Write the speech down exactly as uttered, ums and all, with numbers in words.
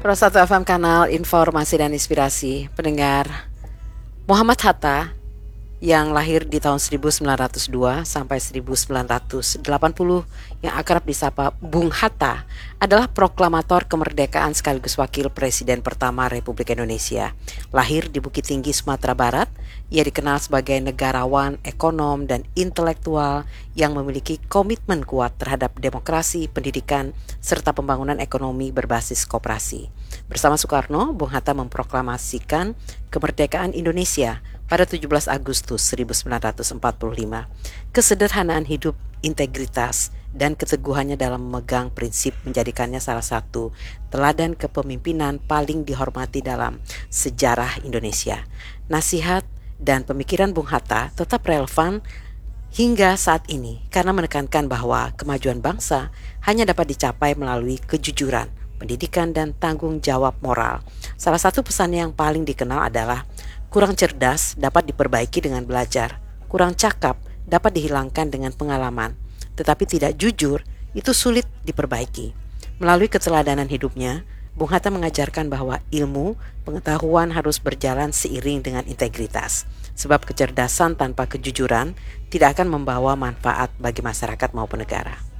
Pro satu F M Kanal Informasi dan Inspirasi. Pendengar, Muhammad Hatta yang lahir di tahun seribu sembilan ratus dua sampai seribu sembilan ratus delapan puluh, yang akrab disapa Bung Hatta, adalah proklamator kemerdekaan sekaligus wakil presiden pertama Republik Indonesia. Lahir di Bukit Tinggi, Sumatera Barat, ia dikenal sebagai negarawan, ekonom, dan intelektual yang memiliki komitmen kuat terhadap demokrasi, pendidikan, serta pembangunan ekonomi berbasis koperasi. Bersama Soekarno, Bung Hatta memproklamasikan kemerdekaan Indonesia pada tujuh belas Agustus seribu sembilan ratus empat puluh lima. Kesederhanaan hidup, integritas, dan keteguhannya dalam memegang prinsip menjadikannya salah satu teladan kepemimpinan paling dihormati dalam sejarah Indonesia. Nasihat dan pemikiran Bung Hatta tetap relevan hingga saat ini karena menekankan bahwa kemajuan bangsa hanya dapat dicapai melalui kejujuran, pendidikan, dan tanggung jawab moral. Salah satu pesan yang paling dikenal adalah kurang cerdas dapat diperbaiki dengan belajar, kurang cakap dapat dihilangkan dengan pengalaman, tetapi tidak jujur itu sulit diperbaiki. Melalui keteladanan hidupnya, Bung Hatta mengajarkan bahwa ilmu, pengetahuan harus berjalan seiring dengan integritas, sebab kecerdasan tanpa kejujuran tidak akan membawa manfaat bagi masyarakat maupun negara.